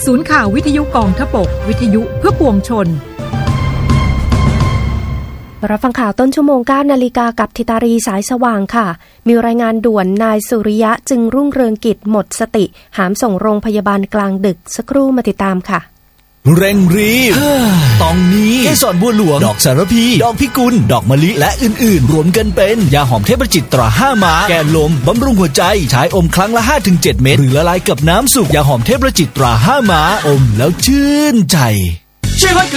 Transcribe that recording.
ศูนย์ข่าววิทยุกองทพบกวิทยุเพื่อปวงชนรับฟังข่าวต้นชั่วโมง 9 นาฬิกากับธิตารีสายสว่างค่ะมีรายงานด่วนนายสุริยะจึงรุ่งเรืองกิจหมดสติหามส่งโรงพยาบาลกลางดึกสักครู่มาติดตามค่ะเร่งรีบตองนี้เกสรบัวหลวงดอกสารพีดอกพิกุลดอกมะลิและอื่นๆรวมกันเป็นยาหอมเทพประจิตตรา5 ม้าแก้ลมบำรุงหัวใจใช้อมครั้งละ 5-7 เม็ดหรือละลายกับน้ำสุกยาหอมเทพประจิตตรา5 ม้าอมแล้วชื่นใจ